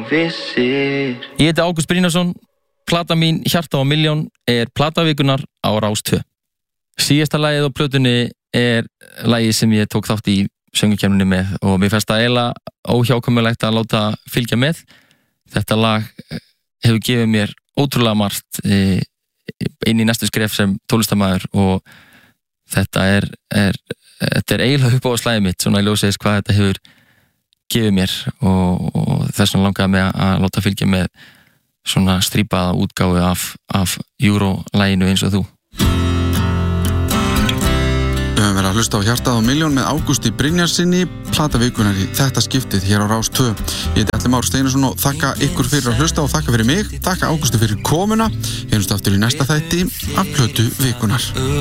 vissir. Ég heiti Ágúst Brynjarsson. Plata mín Hjarta á milljón platavíkunar á Rás 2. Síðasta lagið á plötunni lagið sem ég tók þátt í söngvakeppninni með og mér fannst það eiginlega óhjákvæmilegt að láta fylgja með. Þetta lag hefur gefið mér ótrúlega margt inn í næstu skref sem tónlistarmaður og þetta er eiginlega upp á slagið mitt svona í ljósið hvað þetta hefur gefið mér og þess vegna langaði mig að láta fylgja með svona strípaða útgáfu af Euro-laginu eins og þú. Við höfum verið að hlusta á Hjartað á milljón með Ágústi Brynjarsinni, platavíkunar í þetta skiptið hér á Rás 2. Ég heiti Atli Már Steinarsson og þakka ykkur fyrir að hlusta og þakka fyrir mig, þakka Ágústi fyrir komuna. Við heyrumst aftur í næsta þætti af plötu vikunar.